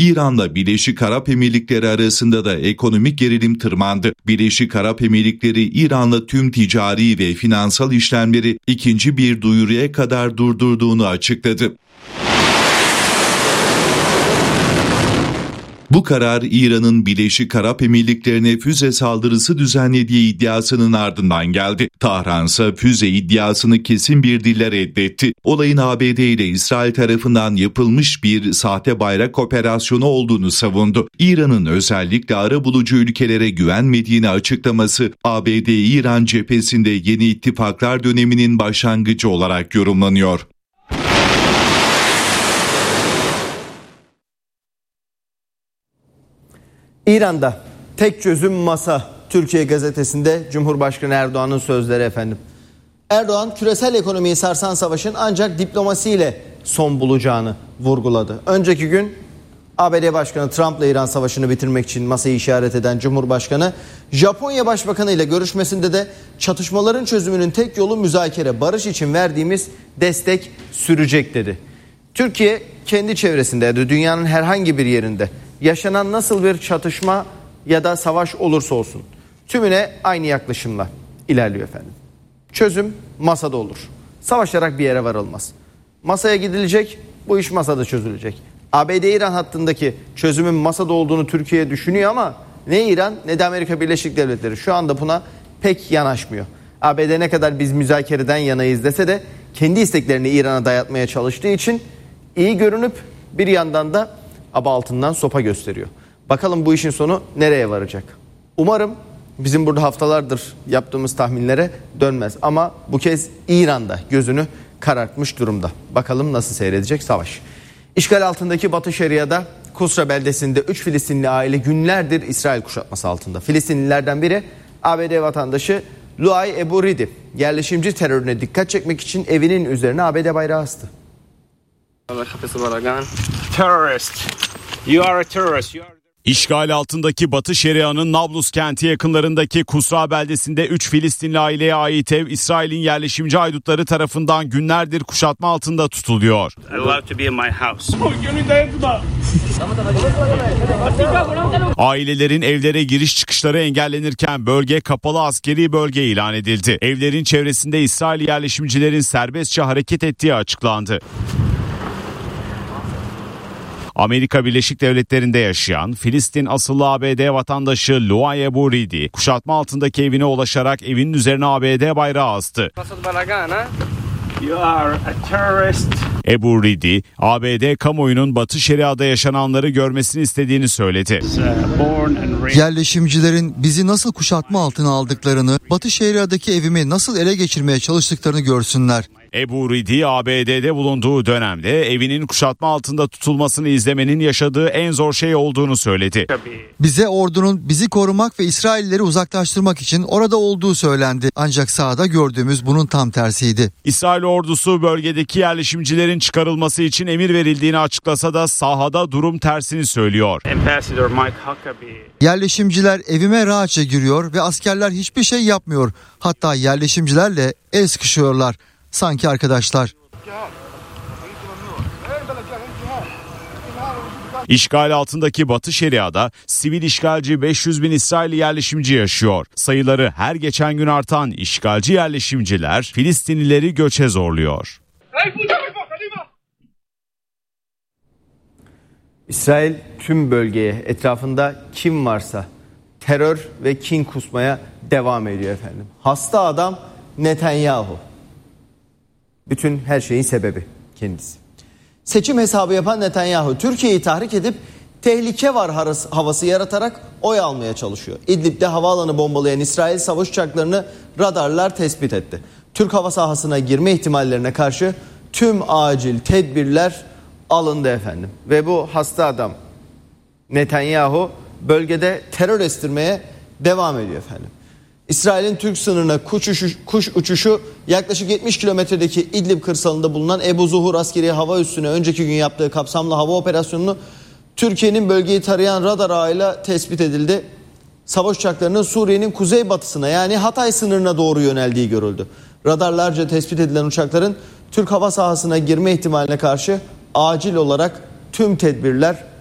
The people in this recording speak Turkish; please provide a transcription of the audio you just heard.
İran'la Birleşik Arap Emirlikleri arasında da ekonomik gerilim tırmandı. Birleşik Arap Emirlikleri İran'la tüm ticari ve finansal işlemleri ikinci bir duyuruya kadar durdurduğunu açıkladı. Bu karar İran'ın Birleşik Arap Emirlikleri'ne füze saldırısı düzenlediği iddiasının ardından geldi. Tahran ise füze iddiasını kesin bir dille reddetti. Olayın ABD ile İsrail tarafından yapılmış bir sahte bayrak operasyonu olduğunu savundu. İran'ın özellikle arabulucu ülkelere güvenmediğini açıklaması ABD-İran cephesinde yeni ittifaklar döneminin başlangıcı olarak yorumlanıyor. İran'da tek çözüm masa. Türkiye gazetesinde Cumhurbaşkanı Erdoğan'ın sözleri efendim. Erdoğan küresel ekonomiyi sarsan savaşın ancak diplomasiyle son bulacağını vurguladı. Önceki gün ABD Başkanı Trump'la İran savaşını bitirmek için masayı işaret eden Cumhurbaşkanı Japonya Başbakanı ile görüşmesinde de çatışmaların çözümünün tek yolu müzakere, barış için verdiğimiz destek sürecek dedi. Türkiye kendi çevresinde ya da dünyanın herhangi bir yerinde yaşanan nasıl bir çatışma ya da savaş olursa olsun tümüne aynı yaklaşımla ilerliyor efendim. Çözüm masada olur. Savaşarak bir yere varılmaz. Masaya gidilecek, bu iş masada çözülecek. ABD-İran hattındaki çözümün masada olduğunu Türkiye düşünüyor ama ne İran ne de Amerika Birleşik Devletleri şu anda buna pek yanaşmıyor. ABD ne kadar biz müzakereden yanayız dese de kendi isteklerini İran'a dayatmaya çalıştığı için iyi görünüp bir yandan da aba altından sopa gösteriyor. Bakalım bu işin sonu nereye varacak? Umarım bizim burada haftalardır yaptığımız tahminlere dönmez. Ama bu kez İran'da gözünü karartmış durumda. Bakalım nasıl seyredecek savaş. İşgal altındaki Batı Şeria'da Kusra beldesinde 3 Filistinli aile günlerdir İsrail kuşatması altında. Filistinlilerden biri ABD vatandaşı Luay Ebu Ridi. Yerleşimci terörüne dikkat çekmek için evinin üzerine ABD bayrağı astı. Terrorist. You are a terrorist. İşgal altındaki Batı Şeria'nın Nablus kenti yakınlarındaki Kusra beldesinde 3 Filistinli aileye ait ev İsrail'in yerleşimci haydutları tarafından günlerdir kuşatma altında tutuluyor. Ailelerin evlere giriş çıkışları engellenirken bölge kapalı askeri bölge ilan edildi. Evlerin çevresinde İsrail yerleşimcilerin serbestçe hareket ettiği açıklandı. Amerika Birleşik Devletleri'nde yaşayan Filistin asıllı ABD vatandaşı Luay Ebu Ridi kuşatma altındaki evine ulaşarak evinin üzerine ABD bayrağı astı. You are a terrorist. Ebu Ridi, ABD kamuoyunun Batı Şeria'da yaşananları görmesini istediğini söyledi. Yerleşimcilerin bizi nasıl kuşatma altına aldıklarını, Batı Şeria'daki evimi nasıl ele geçirmeye çalıştıklarını görsünler. Ebu Ridi, ABD'de bulunduğu dönemde evinin kuşatma altında tutulmasını izlemenin yaşadığı en zor şey olduğunu söyledi. Bize ordunun bizi korumak ve İsraillileri uzaklaştırmak için orada olduğu söylendi. Ancak sahada gördüğümüz bunun tam tersiydi. İsrail ordusu bölgedeki yerleşimcilerin çıkarılması için emir verildiğini açıklasa da sahada durum tersini söylüyor. Yerleşimciler evime rahatça giriyor ve askerler hiçbir şey yapmıyor. Hatta yerleşimcilerle el sıkışıyorlar. Sanki arkadaşlar. İşgal altındaki Batı Şeria'da sivil işgalci 500 bin İsrailli yerleşimci yaşıyor. Sayıları her geçen gün artan işgalci yerleşimciler Filistinlileri göçe zorluyor. İsrail tüm bölgeye, etrafında kim varsa terör ve kin kusmaya devam ediyor efendim. Hasta adam Netanyahu. Bütün her şeyin sebebi kendisi. Seçim hesabı yapan Netanyahu Türkiye'yi tahrik edip tehlike var havası yaratarak oy almaya çalışıyor. İdlib'de havaalanı bombalayan İsrail savaş uçaklarını radarlar tespit etti. Türk hava sahasına girme ihtimallerine karşı tüm acil tedbirler alındı efendim. Ve bu hasta adam Netanyahu bölgede terör estirmeye devam ediyor efendim. İsrail'in Türk sınırına kuş uçuşu yaklaşık 70 kilometredeki İdlib kırsalında bulunan Ebu Zuhur askeri hava üssüne önceki gün yaptığı kapsamlı hava operasyonunu Türkiye'nin bölgeyi tarayan radar ağıyla tespit edildi. Savaş uçaklarının Suriye'nin kuzeybatısına yani Hatay sınırına doğru yöneldiği görüldü. Radarlarca tespit edilen uçakların Türk hava sahasına girme ihtimaline karşı acil olarak tüm tedbirler